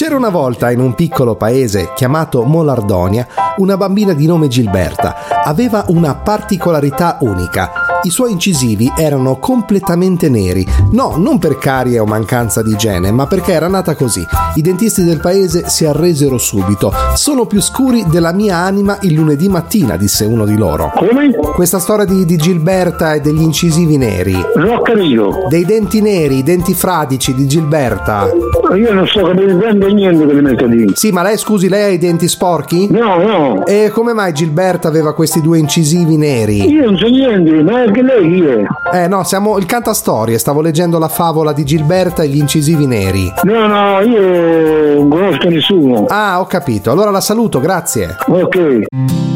C'era una volta in un piccolo paese chiamato Molardonia una bambina di nome Gilberta. Aveva una particolarità unica. I suoi incisivi erano completamente neri. No, non per carie o mancanza di igiene, ma perché era nata così. I dentisti del paese si arresero subito. Sono più scuri della mia anima il lunedì mattina, disse uno di loro. Come? Questa storia di Gilberta e degli incisivi neri. Non ho capito. Dei denti neri, i denti fradici di Gilberta. Io non sto capendo niente che li metto lì. Sì, ma lei, scusi, lei ha i denti sporchi? No. E come mai Gilberta aveva questi due incisivi neri? Io non so niente, ma anche lei chi è? No, siamo il cantastorie, stavo leggendo la favola di Gilberta e gli incisivi neri. No, io non conosco nessuno. Ah, ho capito, allora la saluto, grazie. Ok.